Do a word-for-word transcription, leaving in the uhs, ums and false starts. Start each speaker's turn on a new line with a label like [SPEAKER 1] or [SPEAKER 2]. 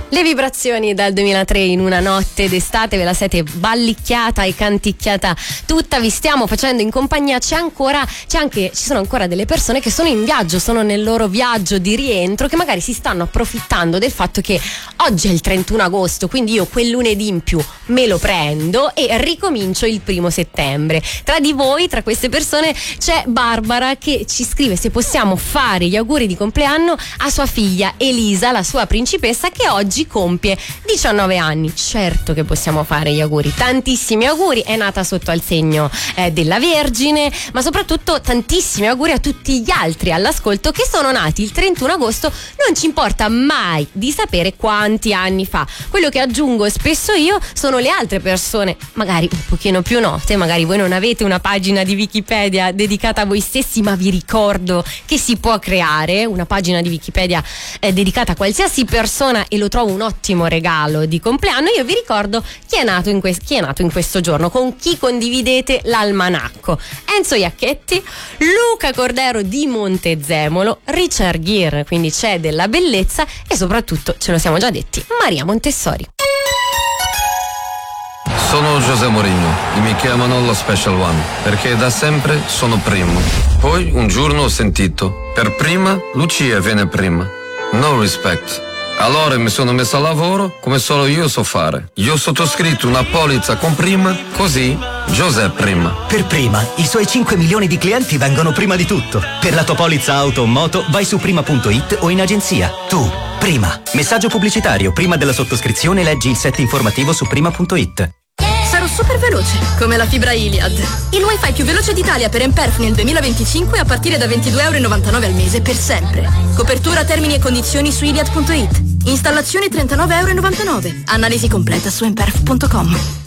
[SPEAKER 1] Le vibrazioni dal duemilatré in una notte d'estate, ve la siete ballicchiata e canticchiata tutta, vi stiamo facendo in compagnia. C'è ancora, c'è anche, ci sono ancora delle persone che sono in viaggio, sono nel loro viaggio di rientro, che magari si stanno approfittando del fatto che oggi è il trentuno agosto, quindi io quel lunedì in più me lo prendo e ricomincio il primo settembre. Tra di voi, tra queste persone, c'è Barbara che ci scrive se possiamo fare gli auguri di compleanno a sua figlia Elisa, la sua principessa, che oggi compie diciannove anni. Certo che possiamo fare gli auguri, tantissimi auguri, è nata sotto al segno eh, della Vergine, ma soprattutto tantissimi auguri a tutti gli altri all'ascolto che sono nati il trentuno agosto, non ci importa mai di sapere quanti anni fa. Quello che aggiungo spesso io sono le altre persone, magari un pochino più note, magari voi non avete una pagina di Wikipedia dedicata a voi stessi, ma vi ricordo che si può creare una pagina di Wikipedia eh, dedicata a qualsiasi persona e lo trovo un ottimo regalo di compleanno. Io vi ricordo chi è nato in, que- chi è nato in questo giorno, con chi condividete l'almanacco: Enzo Iacchetti, Luca Cordero di Montezemolo, Richard Gere, quindi c'è della bellezza, e soprattutto, ce lo siamo già detti, Maria Montessori.
[SPEAKER 2] Sono José Mourinho e mi chiamano lo Special One perché da sempre sono primo. Poi un giorno ho sentito: per prima Lucia viene prima. No respect. Allora mi sono messo a lavoro come solo io so fare. Io ho sottoscritto una polizza con prima, così José prima.
[SPEAKER 3] Per prima, i suoi cinque milioni di clienti vengono prima di tutto. Per la tua polizza auto o moto vai su prima punto it o in agenzia. Tu, prima. Messaggio pubblicitario: prima della sottoscrizione leggi il set informativo su prima punto it.
[SPEAKER 4] Sarò super veloce, come la fibra Iliad. Il wifi più veloce d'Italia per Emperf nel duemilaventicinque a partire da ventidue virgola novantanove euro al mese per sempre. Copertura, termini e condizioni su iliad punto it. Installazione trentanove virgola novantanove euro. Analisi completa su emperf punto com.